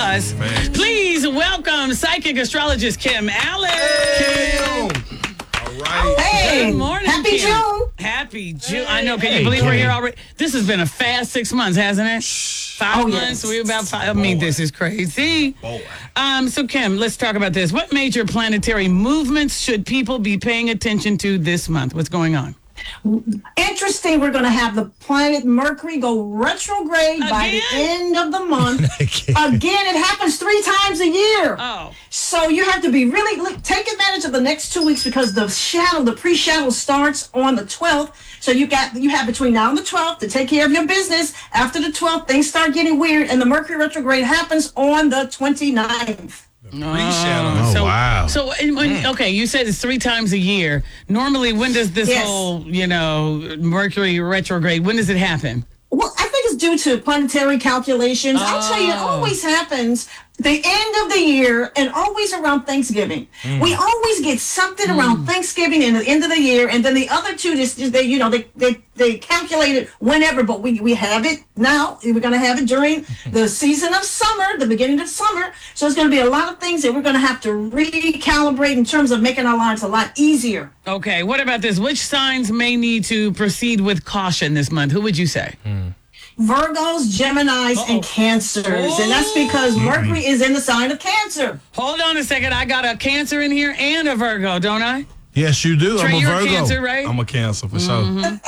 us. Please welcome psychic astrologist Kim Allen. All right. Hey, Good morning, happy Kim. June. Happy June. I know. Can you believe we're here already? This has been a fast 6 months, hasn't it? 5 months. yes. We're about 5. I mean, this is crazy. Boy. So, Kim, let's talk about this. What major planetary movements should people be paying attention to this month? What's going on? Interesting, we're going to have the planet Mercury go retrograde by the Again? end of the month. Again, it happens 3 times a year. Oh. So you have to be really take advantage of the next 2 weeks because the pre-shadow starts on the 12th. So you have between now and the 12th to take care of your business. After the 12th, things start getting weird, and the Mercury retrograde happens on the 29th. Pre-shadow. So, wow. So, okay, you said it's 3 times a year. Normally, when does this Yes. whole, Mercury retrograde, when does it happen? Well, I think it's due to planetary calculations. I'll tell you, it always happens the end of the year and always around Thanksgiving. We always get something around Thanksgiving and the end of the year, and then the other two they calculate it whenever, but we have it now. We're going to have it during the season of summer, the beginning of summer. So it's going to be a lot of things that we're going to have to recalibrate in terms of making our lives a lot easier. Okay, what about this? Which signs may need to proceed with caution this month? Who would you say? Virgos, Geminis, and Cancers. And that's because Mercury is in the sign of Cancer. Hold on a second. I got a Cancer in here and a Virgo, don't I? Yes, you do. Trey, I'm a you're a Virgo. Cancer, right? I'm a Cancer for sure.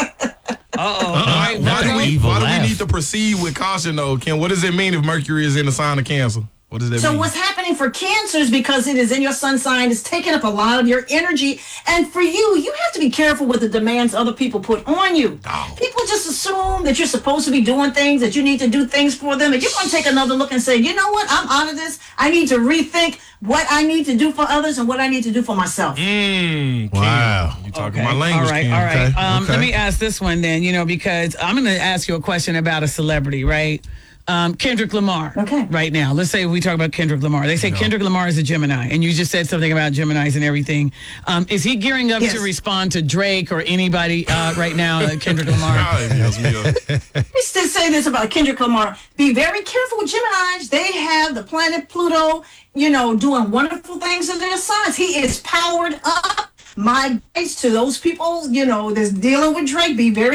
All right, Virgo. Why do we need to proceed with caution, though, Kim? What does it mean if Mercury is in the sign of Cancer? What does that So mean? what's happening for Cancers, because it is in your sun sign, is taking up a lot of your energy. And for you have to be careful with the demands other people put on you. Oh. People just assume that you're supposed to be doing things, that you need to do things for them. And you're going to take another look and say, you know what? I'm out of this. I need to rethink what I need to do for others and what I need to do for myself. Kim, Wow. you talking my language, All right, Kim. all right. Okay. Let me ask this one then, because I'm going to ask you a question about a celebrity, right? Kendrick Lamar. Okay. Right now, let's say we talk about Kendrick Lamar. They say Kendrick Lamar is a Gemini, and you just said something about Geminis and everything. Is he gearing up Yes. to respond to Drake or anybody right now, Kendrick Lamar? Yes, we are. Let me still say this about Kendrick Lamar. Be very careful with Geminis. They have the planet Pluto, doing wonderful things in their signs. He is powered up. My advice to those people, that's dealing with Drake, be very